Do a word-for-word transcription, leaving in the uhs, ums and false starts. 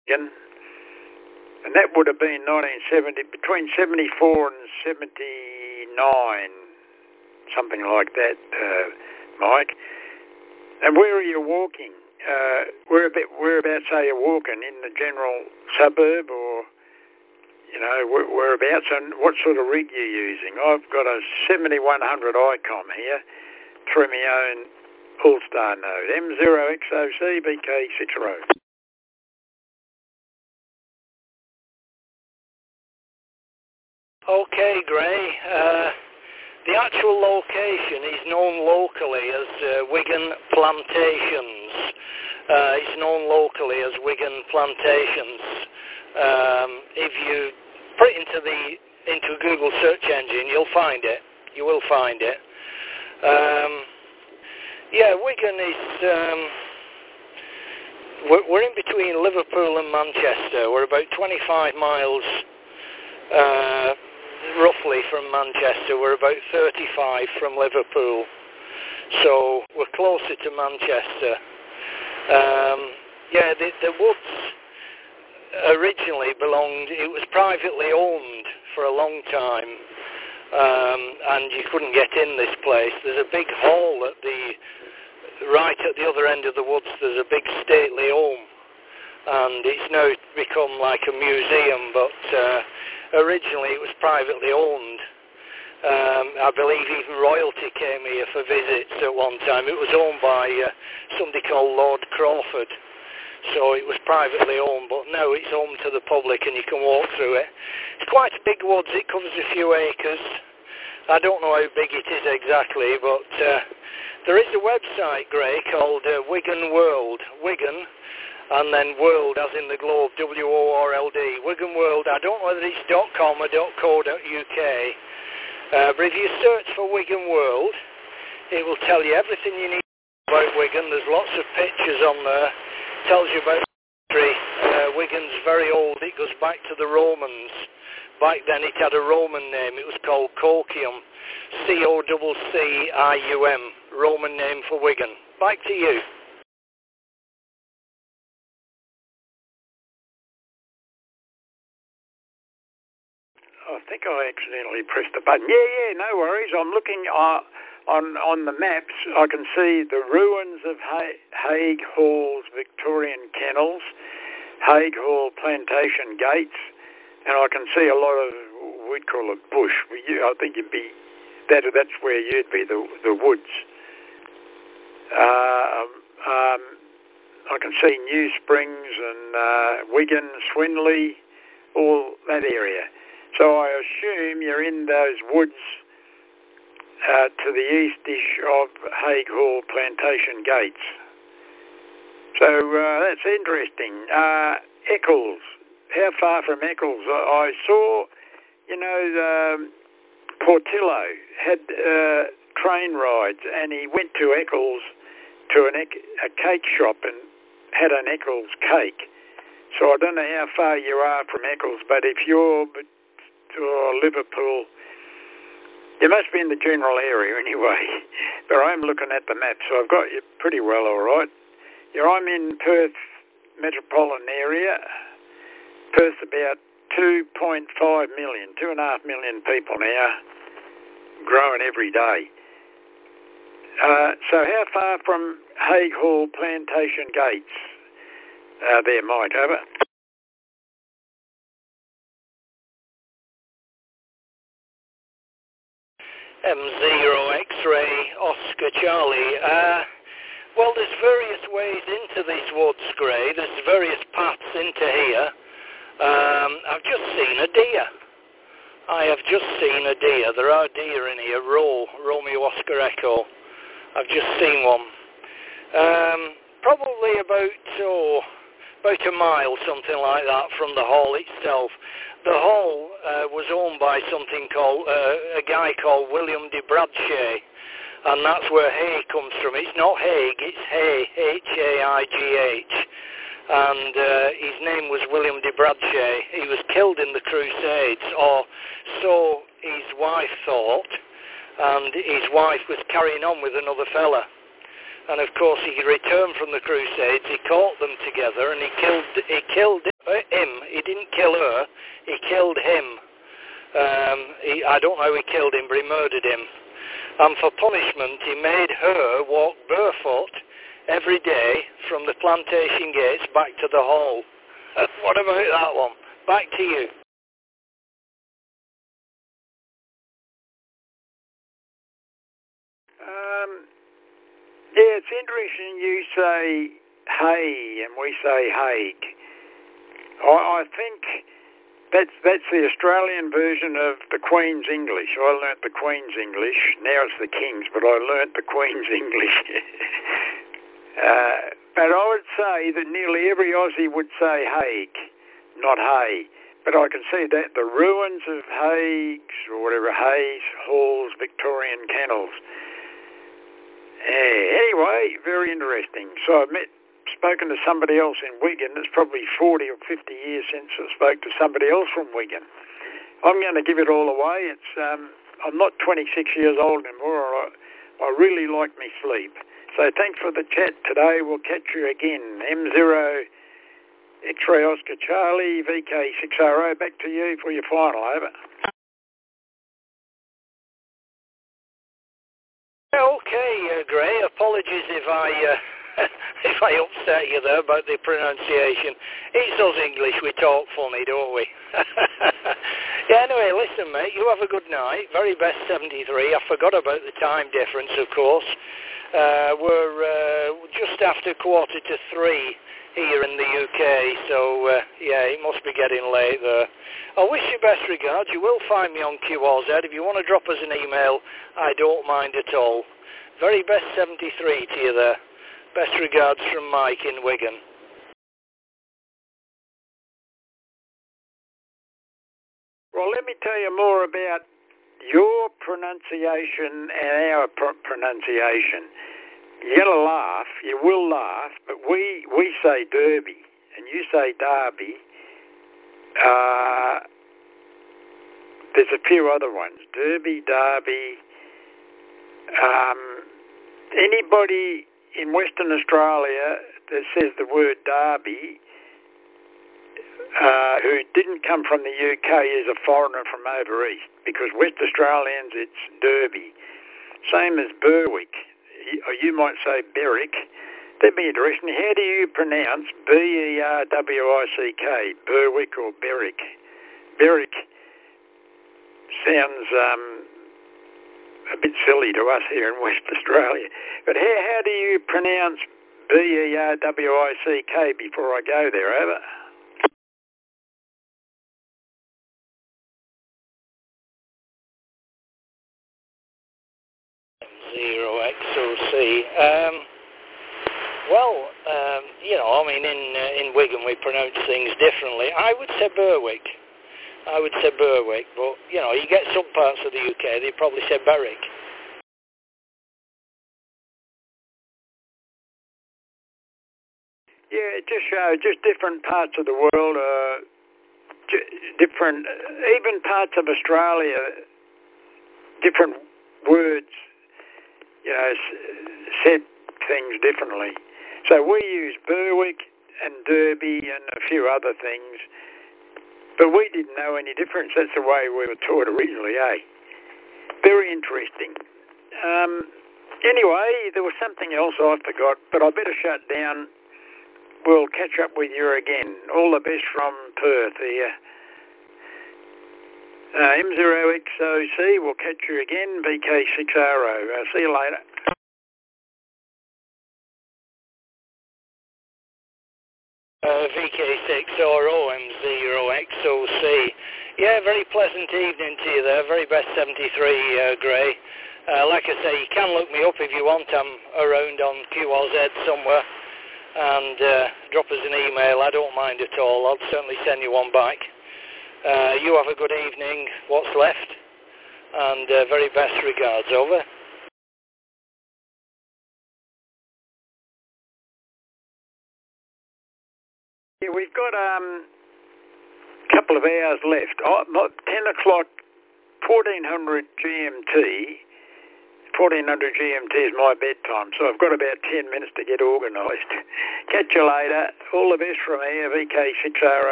Wigan, and that would have been nineteen seventy, between seventy-four and seventy-nine, something like that, uh, Mike. And where are you walking? Uh, where about, whereabouts are you walking? In the general suburb, or, you know, where, whereabouts, and what sort of rig you're using? I've got a seventy-one hundred I COM here through my own All-Star node, M zero X O C B K six road. Okay, Gray. Uh, the actual location is known locally as uh, Wigan Plantations. Uh, it's known locally as Wigan Plantations. Um, if you put it into the into a Google search engine, you'll find it. You will find it. Um, yeah, Wigan is. Um, we're, we're in between Liverpool and Manchester. We're about twenty-five miles. Uh, roughly from Manchester. We're about thirty-five from Liverpool, so we're closer to Manchester. Um, yeah, the, the woods originally belonged, it was privately owned for a long time, um, and you couldn't get in this place. There's a big hall at the, right at the other end of the woods, there's a big stately home, and it's now become like a museum, but uh, originally it was privately owned. Um, I believe even royalty came here for visits at one time. It was owned by uh, somebody called Lord Crawford, so it was privately owned, but now it's home to the public and you can walk through it. It's quite big woods, it covers a few acres. I don't know how big it is exactly, but uh, there is a website, Gray, called uh, Wigan World. Wigan, and then world as in the globe, W O R L D, Wigan World. I don't know whether it's .com or .co.uk, uh, but if you search for Wigan World, it will tell you everything you need about Wigan. There's lots of pictures on there, tells you about history. Uh, Wigan's very old, it goes back to the Romans. Back then it had a Roman name, it was called Cocium, C O C C I U M, Roman name for Wigan. Back to you. I think I accidentally pressed the button. Yeah, yeah, no worries. I'm looking uh, on on the maps. I can see the ruins of ha- Haig Hall's Victorian Kennels, Haig Hall Plantation Gates, and I can see a lot of, we'd call it bush. I think you'd be, that that's where you'd be, the the woods. Uh, um, I can see New Springs and uh, Wigan, Swinley, all that area. So I assume you're in those woods uh, to the eastish of Haig Hall Plantation Gates. So uh, that's interesting. Uh, Eccles, how far from Eccles? I, I saw, you know, um, Portillo had uh, train rides, and he went to Eccles to an, a cake shop and had an Eccles cake. So I don't know how far you are from Eccles, but if you're to Liverpool, you must be in the general area anyway. But I'm looking at the map, so I've got you pretty well all right. Yeah, I'm in Perth metropolitan area. Perth's about two point five million, two and a half million people now, growing every day. Uh, so how far from Haig Hall Plantation Gates uh, there, Mike? Over. M zero X-ray Oscar Charlie. Uh, well, there's various ways into these woods, Gray. There's various paths into here. Um, I've just seen a deer. I have just seen a deer. There are deer in here. Row, Romeo Oscar Echo. I've just seen one. Um, probably about, oh, about a mile, something like that, from the hall itself. The hall uh, was owned by something called, uh, a guy called William de Bradshaw, and that's where Hay comes from. It's not Haig, it's Hay, H A I G H, and uh, his name was William de Bradshaw. He was killed in the Crusades, or so his wife thought, and his wife was carrying on with another fella. And of course he returned from the Crusades, he caught them together, and he killed, he killed Uh, him. He didn't kill her. He killed him. Um, he, I don't know how he killed him, but he murdered him. And for punishment, he made her walk barefoot every day from the plantation gates back to the hall. What about that one? Back to you. Um, yeah, it's interesting you say hey and we say Hague. I, I think that's that's the Australian version of the Queen's English. I learnt the Queen's English. Now it's the King's, but I learnt the Queen's English. uh, but I would say that nearly every Aussie would say Hague, not Hay. But I can see that the ruins of Hagues, or whatever, Hayes, Halls, Victorian kennels. Yeah, anyway, very interesting. So I've met, spoken to somebody else in Wigan. It's probably forty or fifty years since I spoke to somebody else from Wigan. I'm going to give it all away. It's um, I'm not twenty-six years old anymore. I, I really like my sleep. So thanks for the chat today. We'll catch you again. M zero X-ray Oscar Charlie, V K six R O. Back to you for your final. Over. Okay, uh, Gray. Apologies if I uh, if I upset you there about the pronunciation. It's us English. We talk funny, don't we? Yeah. Anyway, listen, mate. You have a good night. Very best seventy-three. I forgot about the time difference, of course. Uh, we're uh, just after quarter to three here in the U K, so uh, yeah, it must be getting late there. I wish you best regards. You will find me on Q R Z. If you want to drop us an email, I don't mind at all. Very best seventy-three to you there. Best regards from Mike in Wigan. Well, let me tell you more about your pronunciation and our pr- pronunciation. You're going to laugh, you will laugh, but we, we say Derby, and you say Derby. Uh, there's a few other ones. Derby, Derby. Um, anybody in Western Australia that says the word Derby, uh, who didn't come from the U K, is a foreigner from over east, because West Australians, it's Derby. Same as Berwick. Or you might say Berwick. That'd be interesting. How do you pronounce B E R W I C K, Berwick or Berwick? Berwick sounds um, a bit silly to us here in West Australia. But how, how do you pronounce B E R W I C K before I go there? Over. Zero X O C. Um, well, um, you know, I mean, in uh, in Wigan we pronounce things differently. I would say Berwick. I would say Berwick, but you know, you get some parts of the U K they probably say Berwick. Yeah, it just shows just different parts of the world, uh, different, even parts of Australia, different words, you know, said things differently. So we use Berwick and Derby and a few other things, but we didn't know any difference. That's the way we were taught originally, eh? Very interesting. Um, anyway, there was something else I forgot, but I better shut down. We'll catch up with you again. All the best from Perth here. Uh, M zero X O C, we'll catch you again. V K six R O. Uh, see you later. Uh, V K six R O M zero X O C. Yeah, very pleasant evening to you there. Very best seventy-three, uh, Gray. Uh, like I say, you can look me up if you want. I'm around on Q R Z somewhere. And uh, drop us an email. I don't mind at all. I'll certainly send you one back. Uh, you have a good evening, what's left. And uh, very best regards. Over. Yeah, we've got um, a couple of hours left. Oh, ten o'clock, fourteen hundred G M T. fourteen hundred G M T is my bedtime, so I've got about ten minutes to get organised. Catch you later. All the best from here, V K six R O.